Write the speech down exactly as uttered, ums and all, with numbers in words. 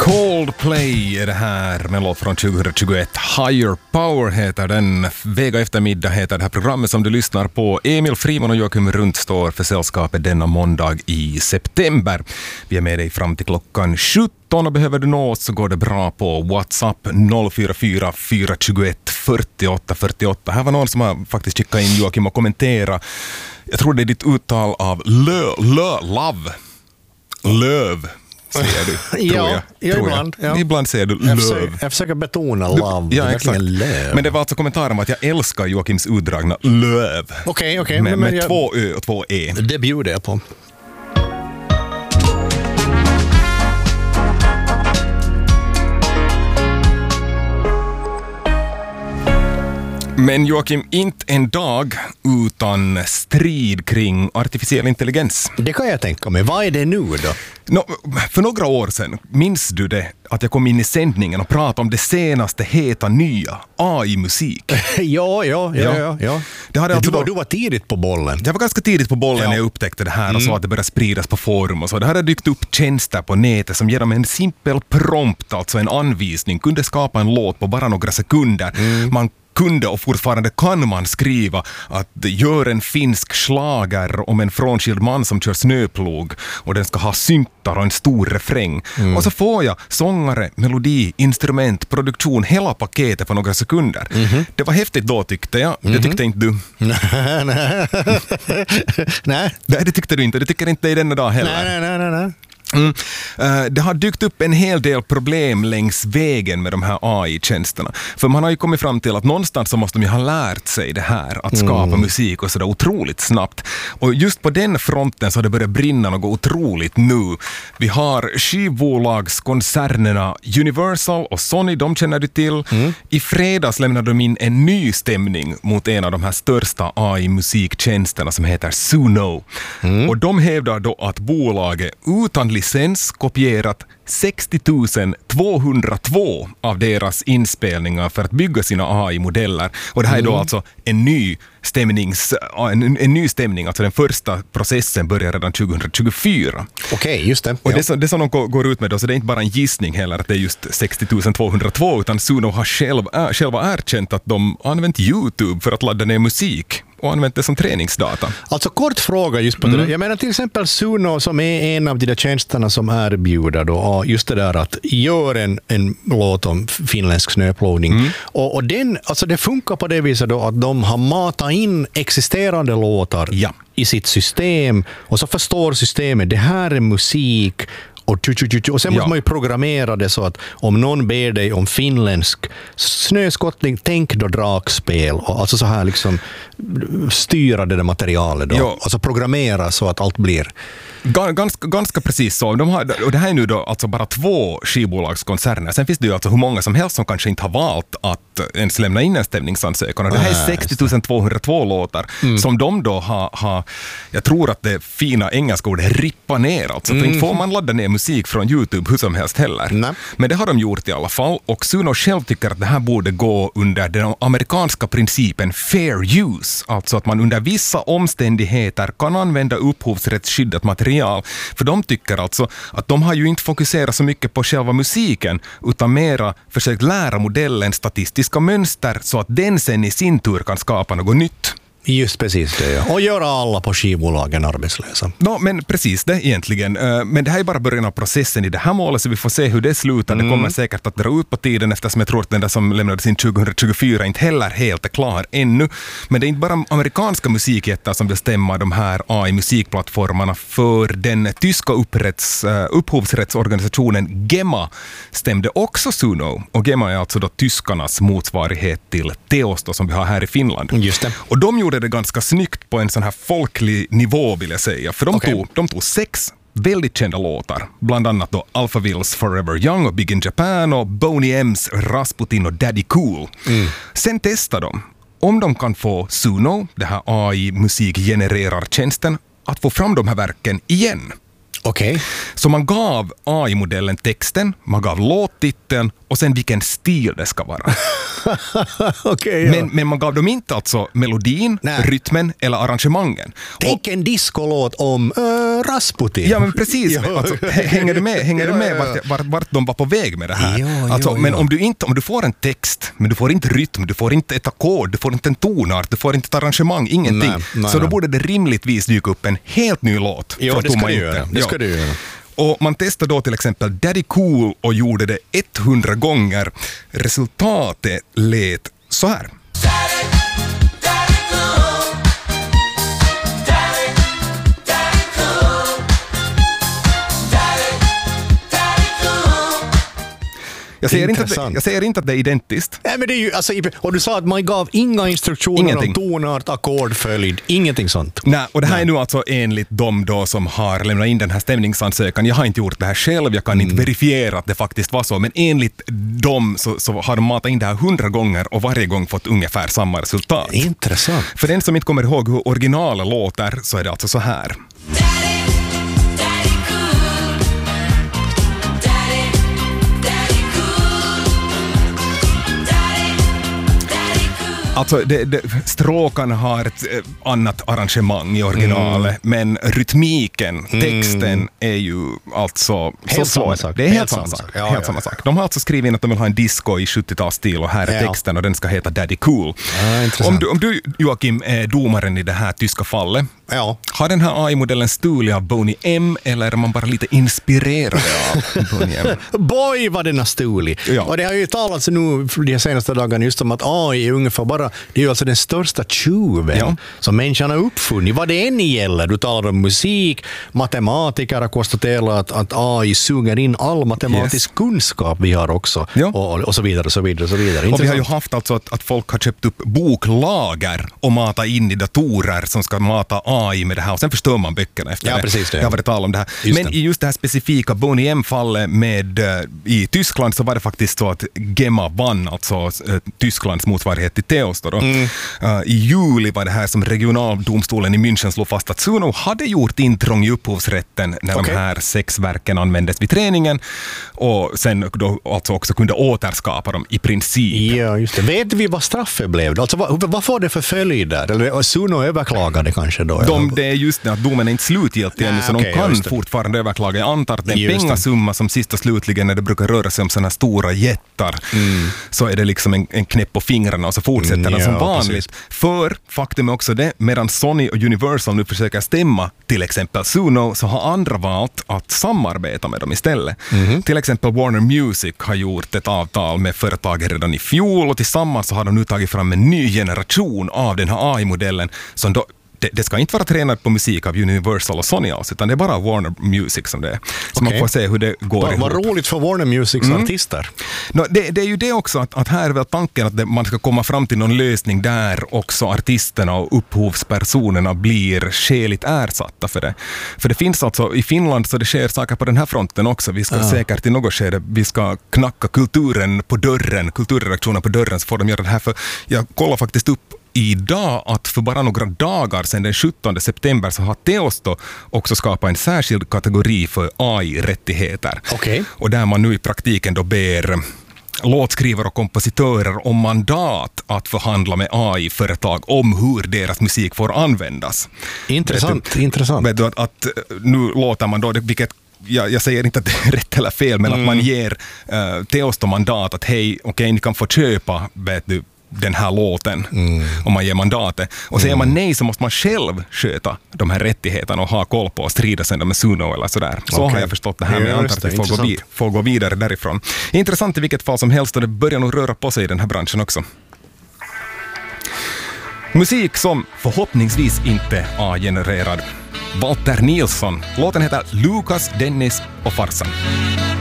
Coldplay är det här med låt från tjugohundratjugoett. Higher Power heter den. Vega eftermiddag heter det här programmet som du lyssnar på. Emil Friman och Joakim Runt står för sällskapet denna måndag i september. Vi är med dig fram till klockan sjutton och behöver du nå oss så går det bra på WhatsApp noll fyra fyra fyra två ett fyrtioåtta fyrtioåtta. Här var någon som har faktiskt skickat in Joakim och kommentera. Jag tror det är ditt uttal av lö, lö, love. Löv. Säger du, ja, tror jag. Ja, tror ibland. Jag. Ja. Ibland säger du jag löv. försöker, jag försöker betona love. Ja, exakt. Löv. Men det var alltså kommentaren om att jag älskar Joakims utdragna löv. Okej, okay, okej. Okay. Med, med jag, två ö och två e. Det bjuder jag på. Men Joakim, inte en dag utan strid kring artificiell intelligens. Det kan jag tänka mig. Vad är det nu då? No, för några år sedan, minns du det, att jag kom in i sändningen och pratade om det senaste heta nya, A I-musik? ja, ja, ja, ja. ja. Det hade du, alltså var, då, du var tidigt på bollen. Jag var ganska tidigt på bollen ja. när jag upptäckte det här och mm. så att det började spridas på forum och så. Det hade dykt upp tjänster på nätet som genom en simpel prompt, alltså en anvisning, kunde skapa en låt på bara några sekunder. Mm. Man kunde och fortfarande kan man skriva att gör en finsk slager om en frånskild man som kör snöplog och den ska ha syntar och en stor refräng. Mm. Och så får jag sångare, melodi, instrument, produktion, hela paketet på några sekunder. Mm-hmm. Det var häftigt då tyckte jag. Mm-hmm. Det tyckte inte du. nej. Nej, det tyckte du inte. Det tycker inte i denna dag heller. Nej, nej, nej, nej. Mm. Uh, det har dykt upp en hel del problem längs vägen med de här A I-tjänsterna. För man har ju kommit fram till att någonstans så måste de ju ha lärt sig det här, att skapa mm. musik och sådär otroligt snabbt. Och just på den fronten så har det börjat brinna något otroligt nu. Vi har skivbolagskoncernerna Universal och Sony, de känner du till. Mm. I fredags lämnade de in en ny stämning mot en av de här största A I-musiktjänsterna som heter Suno. Mm. Och de hävdar då att bolaget utan licens kopierat sextio tusen tvåhundratvå av deras inspelningar för att bygga sina A I-modeller. Och det här är då mm. alltså en ny stämnings, en, en ny stämning, alltså den första processen börjar redan tjugohundratjugofyra. Okej, okay, just det. Och ja. det, som, det som de går ut med då, så det är inte bara en gissning heller att det är just sextio tusen tvåhundratvå, utan Suno har själv, äh, själva erkänt att de använt YouTube för att ladda ner musik och använt det som träningsdata. Alltså kort fråga just på mm. det där. Jag menar till exempel Suno som är en av de där tjänsterna som erbjuder då just det där att göra en, en låt om finländsk snöplogning. Mm. Och, och den, alltså det funkar på det viset då att de har matat in existerande låtar ja. i sitt system och så förstår systemet det här är musik. Och, och sen måste ja. man ju programmera det så att om någon ber dig om finländsk snöskottning, tänk då dragspel och alltså så här liksom styra det där materialet då. Ja. Alltså programmera så att allt blir Ganska, ganska precis så. De har, och det här är nu då alltså bara två skivbolagskoncerner. Sen finns det ju alltså hur många som helst som kanske inte har valt att ens lämna in en stämningsansökan. Och det här är sextio tusen tvåhundratvå låtar mm. som de då har, har, jag tror att det fina engelska ordet rippa ner. Alltså. Mm. För inte får man ladda ner musik från YouTube hur som helst heller. Nej. Men det har de gjort i alla fall. Och Suno själv tycker att det här borde gå under den amerikanska principen fair use. Alltså att man under vissa omständigheter kan använda upphovsrättsskyddat material. För de tycker alltså att de har ju inte fokuserat så mycket på själva musiken utan mera försökt lära modellen statistiska mönster så att den sen i sin tur kan skapa något nytt. Just precis det, ja. Och göra alla på skivbolagen arbetslösa. No, men precis det egentligen. Men det här är bara början av processen i det här målet så vi får se hur det slutar. Mm. Det kommer säkert att dra ut på tiden eftersom jag tror att den där som lämnades in tjugohundratjugofyra inte heller helt är klar ännu. Men det är inte bara amerikanska musikjättar som bestämmer de här A I-musikplattformarna för den tyska upprätts, uh, upphovsrättsorganisationen GEMA stämde också Suno. Och GEMA är alltså då tyskarnas motsvarighet till Teos då, som vi har här i Finland. Just det. Och de gjorde det ganska snyggt på en sån här folklig nivå vill jag säga. För de, okay. tog, de tog sex väldigt kända låtar. Bland annat då Alphavilles Forever Young och Big in Japan och Boney M's Rasputin och Daddy Cool. Mm. Sen testade de om de kan få Suno, det här A I-musikgenererartjänsten, att få fram de här verken igen. Okej. Okay. Så man gav A I-modellen texten, man gav låttiteln och och sen vilken stil det ska vara. okay, ja. men, men man gav dem inte alltså melodin, Nej. rytmen eller arrangemangen. Tänk och, en discolåt om uh, Rasputin. Ja, men precis. Alltså, hänger du med, hänger du med vart, vart, vart de var på väg med det här? Jo, alltså, jo, men jo. Om, du inte, om du får en text, men du får inte rytm, du får inte ett ackord, du får inte en tonart, du får inte ett arrangemang, ingenting. Nej, nej, så då borde det rimligtvis dyka upp en helt ny låt. Jo, det ska, göra. det ska du göra. Och man testade då till exempel Daddy Cool och gjorde det hundra gånger. Resultatet lät så här. Jag säger, inte att det, jag säger inte att det är identiskt. Nej, men det är ju, alltså, och du sa att man gav inga instruktioner ingenting. Om tonart, ackordföljd, ingenting sånt. Nej, och det här Nej. är nu alltså enligt de då som har lämnat in den här stämningsansökan. Jag har inte gjort det här själv, jag kan mm. inte verifiera att det faktiskt var så, men enligt dem så, så har de matat in det här hundra gånger och varje gång fått ungefär samma resultat. Intressant. För den som inte kommer ihåg hur originala låter så är det alltså så här. Alltså, det, det, stråkarna har ett eh, annat arrangemang i originalet, mm. men rytmiken, texten mm. är ju alltså... Helt så samma sak. Det är helt, helt samma sak. sak. Ja, helt ja, samma ja. sak. De har alltså skrivit in att de vill ha en disco i sjuttiotalsstil och här är ja. texten och den ska heta Daddy Cool. Ja, om, du, om du, Joakim, är domaren i det här tyska fallet, ja. har den här A I-modellen stulit av Boney M eller är man bara lite inspirerad av Boney M? Boy, vad den har stulit! Ja. Och det har ju talats nu de senaste dagarna just om att A I är ungefär bara det är ju alltså den största tjuven ja. som människan har uppfunnit. Vad det än gäller. Du talar om musik, matematiker har konstaterat att, att A I suger in all matematisk yes. kunskap vi har också. Ja. Och, och så vidare, och så vidare, och så vidare. Och vi har ju haft alltså att, att folk har köpt upp boklager och matat in i datorer som ska mata A I med det här. Och sen förstör man böckerna efter ja, det. Precis det. Jag har varit tal om det här. Just Men det. i just det här specifika Boney M-fallet med uh, i Tyskland så var det faktiskt så att Gemma vann alltså uh, Tysklands motsvarighet till Teos. Mm. Uh, I juli var det här som regionaldomstolen i München slog fast att Suno hade gjort intrång i upphovsrätten när okay. de här sex verken användes vid träningen och sen då alltså också kunde återskapa dem i princip. Ja, just det. Vet vi vad straffet blev? Alltså, vad, vad får det för följder? Eller Suno överklagade kanske då? De, det är just det att domen är inte slutgiltig ännu, så okay, de kan fortfarande överklaga. Jag antar att det är en pengasumma som sista slutligen när det brukar röra sig om sådana stora jättar mm. så är det liksom en, en knäpp på fingrarna och så fortsätter mm, den som ja, vanligt. Precis. För faktum är också det, medan Sony och Universal nu försöker stämma till exempel Suno så har andra valt att samarbeta med dem istället. Mm-hmm. Till exempel Warner Music har gjort ett avtal med företaget redan i fjol och tillsammans så har de nu tagit fram en ny generation av den här A I-modellen som då Det, det ska inte vara tränat på musik av Universal och Sony alls, utan det är bara Warner Music som det är. Så okay. man får se hur det går. Vad roligt för Warner Musics mm. artister. No, det, det är ju det också, att, att här är väl tanken att det, man ska komma fram till någon lösning där också artisterna och upphovspersonerna blir skäligt ersatta för det. För det finns alltså, i Finland så det sker saker på den här fronten också. Vi ska ah. säkert i något skede, vi ska knacka kulturen på dörren, kulturredaktionen på dörren, så får de göra det här. För jag kollar faktiskt upp idag att för bara några dagar sedan den sjuttonde september så har Teos då också skapat en särskild kategori för A I-rättigheter. Okay. Och där man nu i praktiken då ber låtskrivare och kompositörer om mandat att förhandla med A I-företag om hur deras musik får användas. Intressant, du, intressant. Vet du att, att nu låter man då, vilket Jag, jag säger inte att det är rätt eller fel, men mm. att man ger uh, Teos då mandat att hej, okej, okay, ni kan få köpa, vet du, den här låten mm. om man ger mandatet. Och säger mm. man nej så måste man själv sköta de här rättigheterna och ha koll på och strida sen med Suno eller sådär. Så okay. har jag förstått det här, men jag antar att vi får gå, vid, får gå vidare därifrån. Intressant i vilket fall som helst, och det börjar nog röra på sig i den här branschen också. Musik som förhoppningsvis inte A-genererad. Walter Nilsson. Låten heter Lukas, Dennis och Farsan.